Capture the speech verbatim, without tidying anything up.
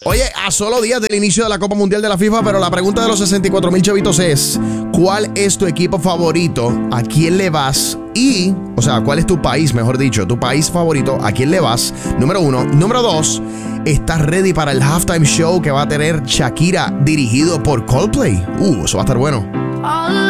Oye, a solo días del inicio de la Copa Mundial de la FIFA, pero la pregunta de los sesenta y cuatro mil chavitos es: ¿cuál es tu equipo favorito? ¿A quién le vas? Y, o sea, ¿cuál es tu país, mejor dicho? Tu país favorito, ¿a quién le vas? Número uno. Número dos, ¿estás ready para el halftime show que va a tener Shakira dirigido por Coldplay? Uh, eso va a estar bueno.